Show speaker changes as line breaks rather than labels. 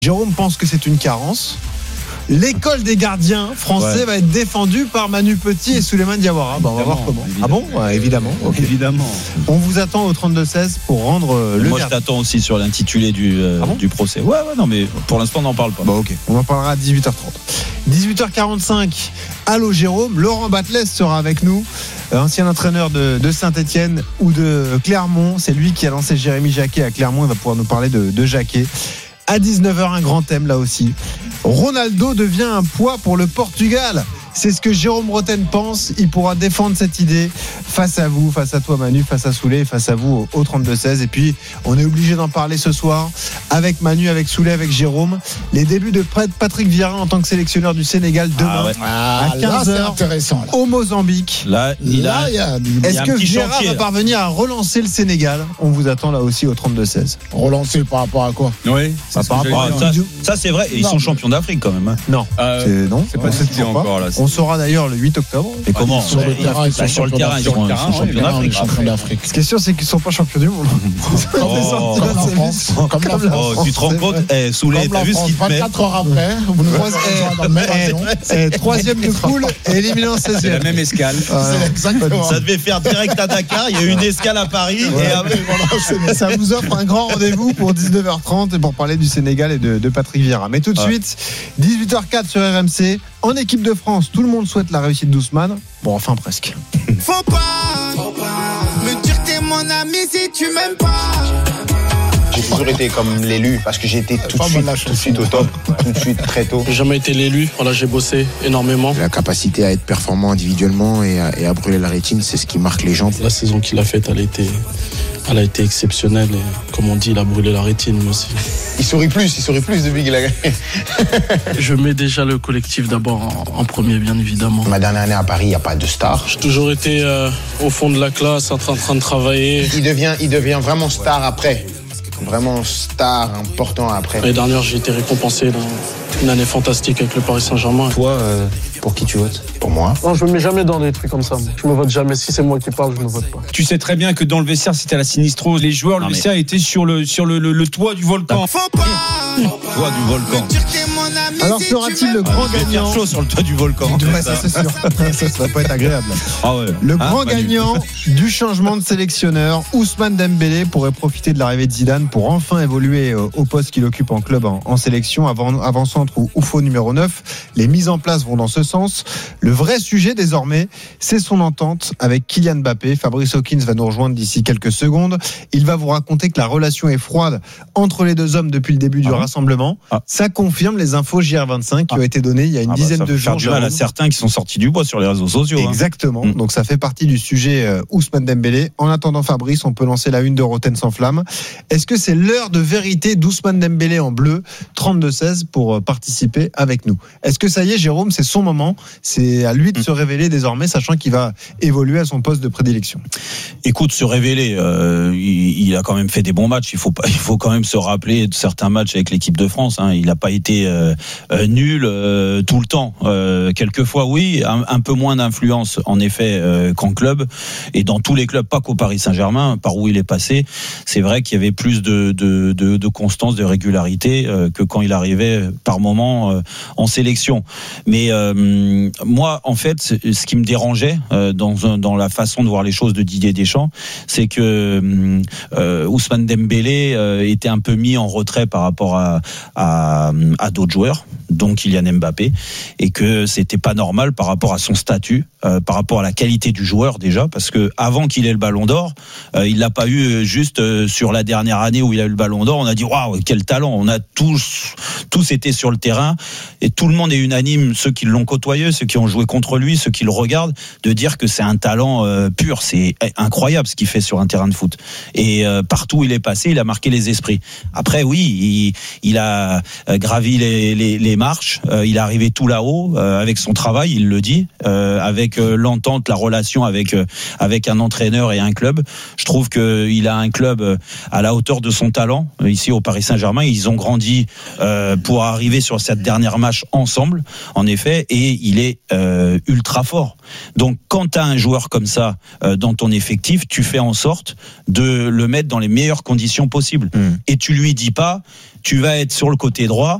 Jérôme pense que c'est une carence. L'école des gardiens français va être défendue par Manu Petit et Souleymane Diawara. On va voir comment.
Évidemment.
Ah bon évidemment. Okay.
Évidemment.
On vous attend au 32-16 pour rendre le
Moi, je t'attends aussi sur l'intitulé du procès. Ouais, non, mais pour l'instant, on n'en parle pas.
Ok. On en parlera à 18h30. 18h45. Allô Jérôme. Laurent Batles sera avec nous. Ancien entraîneur de Saint-Etienne ou de Clermont. C'est lui qui a lancé Jérémy Jacquet à Clermont. Il va pouvoir nous parler de Jacquet. À 19h, un grand thème là aussi. Ronaldo devient un poids pour le Portugal. C'est ce que Jérôme Roten pense. Il pourra défendre cette idée face à vous, face à toi Manu, face à Souley, face à vous au 32-16. Et puis, on est obligé d'en parler ce soir avec Manu, avec Souley, avec Jérôme. Les débuts de Patrick Vieira en tant que sélectionneur du Sénégal demain à 15h au Mozambique.
Là,
est-ce que Vieira va parvenir à relancer le Sénégal? On vous attend là aussi au 32-16.
Relancer par rapport à quoi?
Oui, ça c'est vrai. Et ils sont champions d'Afrique quand même.
Non,
c'est pas ceci encore là.
On saura d'ailleurs le 8 octobre.
Et comment
sur le terrain, ils sont champions d'Afrique.
Ce qui est sûr, c'est qu'ils ne sont pas champions du monde.
Comme la France.
Tu te rends compte, Souley, t'as vu ce qu'il te met
24 heures après, vous nous voyez dans le même avion.
Troisième de poule et éliminé en 16e.
C'est la même escale.
Ça devait faire direct à Dakar. Il y a eu une escale à Paris.
Et ça vous offre un grand rendez-vous pour 19h30 et pour parler du Sénégal et de Patrick Vieira. Mais tout de suite, 18h04 sur RMC. En équipe de France, tout le monde souhaite la réussite d'Ousmane. Bon, enfin presque.
Faut pas me dire t'es mon ami si tu m'aimes pas.
J'ai toujours été comme l'élu parce que j'ai été tout de suite au top, tout de suite très tôt.
J'ai jamais été l'élu, voilà, j'ai bossé énormément.
La capacité à être performant individuellement et à brûler la rétine, c'est ce qui marque les gens.
La saison qu'il a faite, elle a été exceptionnelle et comme on dit, il a brûlé la rétine aussi.
Il sourit plus depuis qu'il a gagné.
Je mets déjà le collectif d'abord en premier, bien évidemment.
Ma dernière année à Paris, il n'y a pas de star.
J'ai toujours été au fond de la classe, en train de travailler.
Il devient vraiment star après. Vraiment star important après.
L'année dernière, j'ai été récompensé une année fantastique avec le Paris Saint-Germain.
Toi, pour qui tu votes? Pour moi.
Non, je me mets jamais dans des trucs comme ça. Je me vote jamais. Si c'est moi qui parle, je ne vote pas.
Tu sais très bien que dans le vestiaire, c'était la sinistrose. Les joueurs, le vestiaire était sur le toit du volcan.
Faut pas
toit du volcan.
me dire t'es mon ami.
Alors
si
sera-t-il le grand gagnant?
Chaud sur le toit du volcan.
Ouais, ça c'est sûr. Ça va pas être agréable.
Ah ouais.
Le grand gagnant du changement de sélectionneur, Ousmane Dembélé, pourrait profiter de l'arrivée de Zidane pour enfin évoluer au poste qu'il occupe en club en sélection, avant-centre ou faux numéro 9. Les mises en place vont dans ce sens. Le vrai sujet désormais, c'est son entente avec Kylian Mbappé. Fabrice Hawkins va nous rejoindre d'ici quelques secondes. Il va vous raconter que la relation est froide entre les deux hommes depuis le début du rassemblement. Ça confirme les infos JR25 qui ont été données il y a une dizaine de jours.
Ça fait du mal à certains qui sont sortis du bois sur les réseaux sociaux.
Exactement. Donc ça fait partie du sujet Ousmane Dembélé. En attendant Fabrice, on peut lancer la une de Roten sans flamme. Est-ce que c'est l'heure de vérité d'Ousmane Dembélé en bleu? 32-16 pour participer avec nous. Est-ce que ça y est, Jérôme, c'est son moment? C'est à lui de se révéler désormais, sachant qu'il va évoluer à son poste de prédilection.
Écoute, se révéler, il a quand même fait des bons matchs. Il faut quand même se rappeler de certains matchs avec l'équipe de France. Il n'a pas été nul tout le temps. Quelquefois, oui, un peu moins d'influence en effet qu'en club et dans tous les clubs, pas qu'au Paris Saint-Germain, par où il est passé. C'est vrai qu'il y avait plus de constance, de régularité que quand il arrivait par moment en sélection. Mais moi, en fait, ce qui me dérangeait dans la façon de voir les choses de Didier Deschamps, c'est que Ousmane Dembélé était un peu mis en retrait par rapport à d'autres joueurs, dont Kylian Mbappé, et que c'était pas normal par rapport à son statut, par rapport à la qualité du joueur déjà, parce que avant qu'il ait le Ballon d'Or, il l'a pas eu juste sur la dernière année où il a eu le Ballon d'Or. On a dit waouh, quel talent. On a tous été sur le terrain et tout le monde est unanime, ceux qui l'ont côtoyé, ceux qui ont joué contre lui, ceux qui le regardent, de dire que c'est un talent pur. C'est incroyable ce qu'il fait sur un terrain de foot. Et partout où il est passé, il a marqué les esprits. Après, oui, il a gravi les marches. Il est arrivé tout là-haut avec son travail, il le dit, avec l'entente, la relation avec un entraîneur et un club. Je trouve qu'il a un club à la hauteur de son talent. Ici au Paris Saint-Germain, ils ont grandi pour arriver sur cette dernière marche ensemble, en effet, et il est ultra fort. Donc quand tu as un joueur comme ça dans ton effectif, tu fais en sorte de le mettre dans les meilleures conditions possibles. Et tu lui dis pas tu vas être sur le côté droit.